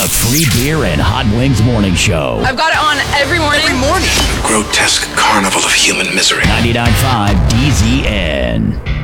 The free beer and hot wings morning show. I've got it on every morning. Every morning. Grotesque carnival of human misery. 99.5 DZN.